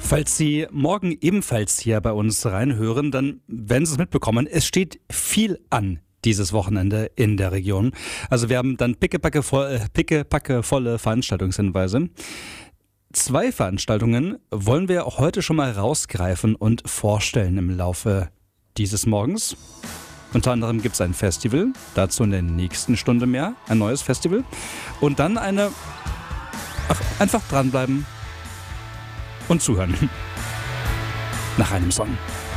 Falls Sie morgen ebenfalls hier bei uns reinhören, dann werden Sie es mitbekommen. Es steht viel an dieses Wochenende in der Region. Also wir haben dann pickepackevolle Veranstaltungshinweise. 2 Veranstaltungen wollen wir heute schon mal rausgreifen und vorstellen im Laufe dieses Morgens. Unter anderem gibt es ein Festival, dazu in der nächsten Stunde mehr, ein neues Festival. Und dann einfach dranbleiben und zuhören. Nach einem Song.